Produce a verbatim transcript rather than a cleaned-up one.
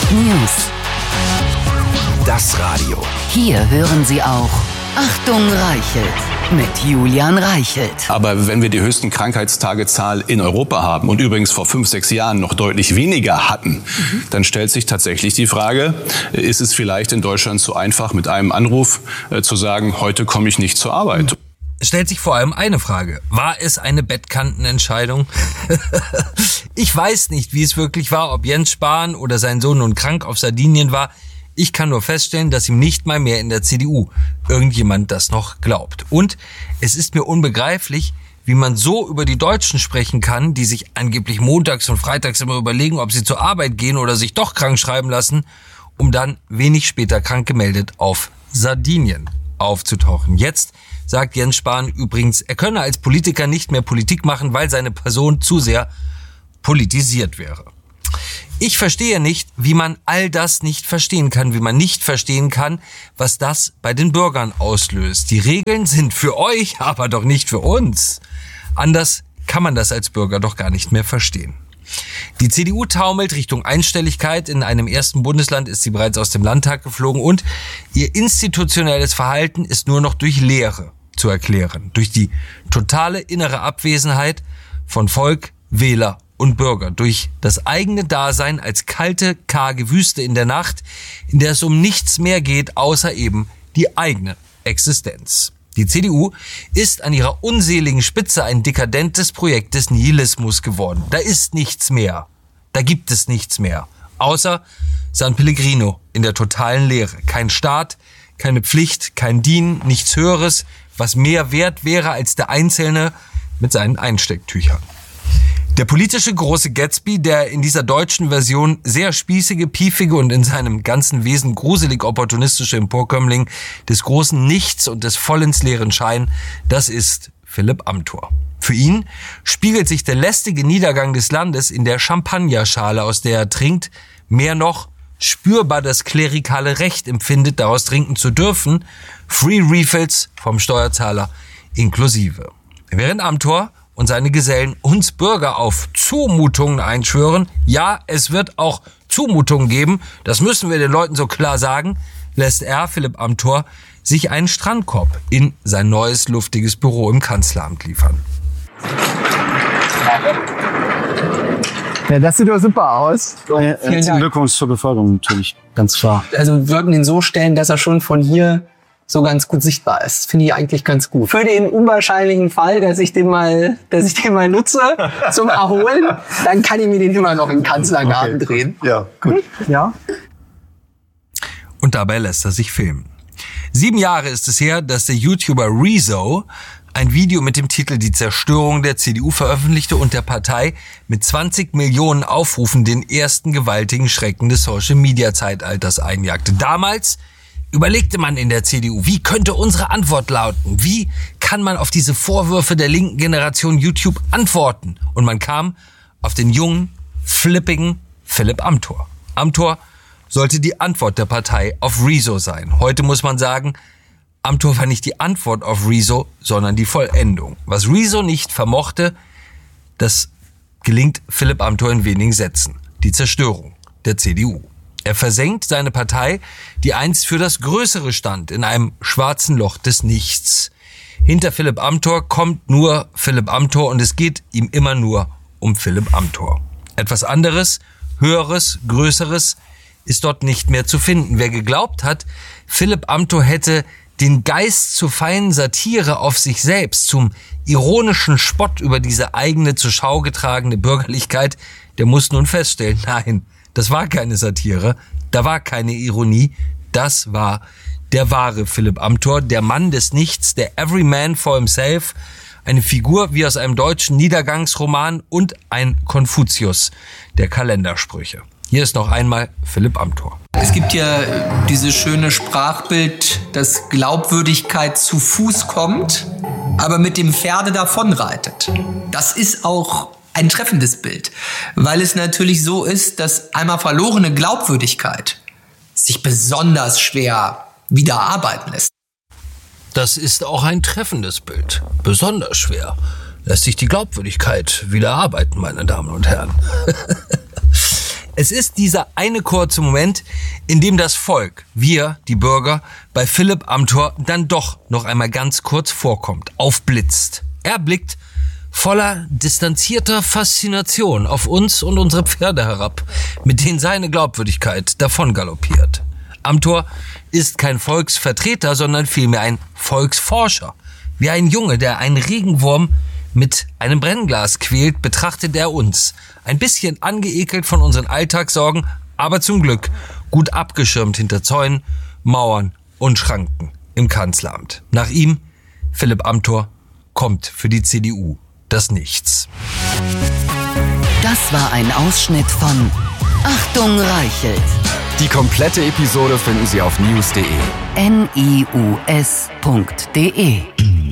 News. Das Radio. Hier hören Sie auch Achtung Reichelt mit Julian Reichelt. Aber wenn wir die höchsten Krankheitstagezahl in Europa haben und übrigens vor fünf, sechs Jahren noch deutlich weniger hatten, mhm. dann stellt sich tatsächlich die Frage, ist es vielleicht in Deutschland so einfach, mit einem Anruf äh, zu sagen, heute komme ich nicht zur Arbeit? Es stellt sich vor allem eine Frage. War es eine Bettkantenentscheidung? Ich weiß nicht, wie es wirklich war, ob Jens Spahn oder sein Sohn nun krank auf Sardinien war. Ich kann nur feststellen, dass ihm nicht mal mehr in der C D U irgendjemand das noch glaubt. Und es ist mir unbegreiflich, wie man so über die Deutschen sprechen kann, die sich angeblich montags und freitags immer überlegen, ob sie zur Arbeit gehen oder sich doch krank schreiben lassen, um dann wenig später krank gemeldet auf Sardinien aufzutauchen. Jetzt sagt Jens Spahn übrigens, er könne als Politiker nicht mehr Politik machen, weil seine Person zu sehr politisiert wäre. Ich verstehe nicht, wie man all das nicht verstehen kann, wie man nicht verstehen kann, was das bei den Bürgern auslöst. Die Regeln sind für euch, aber doch nicht für uns. Anders kann man das als Bürger doch gar nicht mehr verstehen. Die C D U taumelt Richtung Einstelligkeit. In einem ersten Bundesland ist sie bereits aus dem Landtag geflogen und ihr institutionelles Verhalten ist nur noch durch Leere zu erklären. Durch die totale innere Abwesenheit von Volk, Wähler und Bürger, durch das eigene Dasein als kalte, karge Wüste in der Nacht, in der es um nichts mehr geht, außer eben die eigene Existenz. Die C D U ist an ihrer unseligen Spitze ein dekadentes Projekt des Nihilismus geworden. Da ist nichts mehr. Da gibt es nichts mehr. Außer San Pellegrino in der totalen Leere. Kein Staat, keine Pflicht, kein Dienen, nichts Höheres, was mehr wert wäre als der Einzelne mit seinen Einstecktüchern. Der politische große Gatsby, der in dieser deutschen Version sehr spießige, piefige und in seinem ganzen Wesen gruselig opportunistische Emporkömmling des großen Nichts und des vollends leeren Schein, das ist Philipp Amthor. Für ihn spiegelt sich der lästige Niedergang des Landes in der Champagnerschale, aus der er trinkt, mehr noch spürbar das klerikale Recht empfindet, daraus trinken zu dürfen, Free Refills vom Steuerzahler inklusive. Während Amthor und seine Gesellen uns Bürger auf Zumutungen einschwören, ja, es wird auch Zumutungen geben, das müssen wir den Leuten so klar sagen, lässt er, Philipp Amthor, sich einen Strandkorb in sein neues luftiges Büro im Kanzleramt liefern. Ja, das sieht doch super aus. Ja, herzlichen Glückwunsch zur Beförderung natürlich, ganz klar. Also wir würden ihn so stellen, dass er schon von hier so ganz gut sichtbar ist. Finde ich eigentlich ganz gut. Für den unwahrscheinlichen Fall, dass ich den mal, dass ich den mal nutze zum Erholen, dann kann ich mir den immer noch im Kanzlergarten okay. drehen. Ja, gut. Ja. Und dabei lässt er sich filmen. Sieben Jahre ist es her, dass der YouTuber Rezo ein Video mit dem Titel Die Zerstörung der C D U veröffentlichte und der Partei mit zwanzig Millionen Aufrufen den ersten gewaltigen Schrecken des Social-Media-Zeitalters einjagte. Damals überlegte man in der C D U, wie könnte unsere Antwort lauten? Wie kann man auf diese Vorwürfe der linken Generation YouTube antworten? Und man kam auf den jungen, flippigen Philipp Amthor. Amthor sollte die Antwort der Partei auf Rezo sein. Heute muss man sagen, Amthor war nicht die Antwort auf Rezo, sondern die Vollendung. Was Rezo nicht vermochte, das gelingt Philipp Amthor in wenigen Sätzen. Die Zerstörung der C D U. Er versenkt seine Partei, die einst für das Größere stand, in einem schwarzen Loch des Nichts. Hinter Philipp Amthor kommt nur Philipp Amthor und es geht ihm immer nur um Philipp Amthor. Etwas anderes, Höheres, Größeres ist dort nicht mehr zu finden. Wer geglaubt hat, Philipp Amthor hätte den Geist zur feinen Satire auf sich selbst, zum ironischen Spott über diese eigene zur Schau getragene Bürgerlichkeit, der muss nun feststellen, nein, das war keine Satire, da war keine Ironie, das war der wahre Philipp Amthor, der Mann des Nichts, der Every Man for Himself, eine Figur wie aus einem deutschen Niedergangsroman und ein Konfuzius der Kalendersprüche. Hier ist noch einmal Philipp Amthor. Es gibt ja dieses schöne Sprachbild, dass Glaubwürdigkeit zu Fuß kommt, aber mit dem Pferde davonreitet. Das ist auch ein treffendes Bild, weil es natürlich so ist, dass einmal verlorene Glaubwürdigkeit sich besonders schwer wieder erarbeiten lässt. Das ist auch ein treffendes Bild. Besonders schwer lässt sich die Glaubwürdigkeit wieder erarbeiten, meine Damen und Herren. Es ist dieser eine kurze Moment, in dem das Volk, wir, die Bürger, bei Philipp Amthor dann doch noch einmal ganz kurz vorkommt, aufblitzt. Er blickt voller distanzierter Faszination auf uns und unsere Pferde herab, mit denen seine Glaubwürdigkeit davon galoppiert. Amthor ist kein Volksvertreter, sondern vielmehr ein Volksforscher. Wie ein Junge, der einen Regenwurm mit einem Brennglas quält, betrachtet er uns. Ein bisschen angeekelt von unseren Alltagssorgen, aber zum Glück gut abgeschirmt hinter Zäunen, Mauern und Schranken im Kanzleramt. Nach ihm, Philipp Amthor, kommt für die C D U das Nichts. Das war ein Ausschnitt von Achtung Reichelt. Die komplette Episode finden Sie auf news punkt de. N I U S punkt de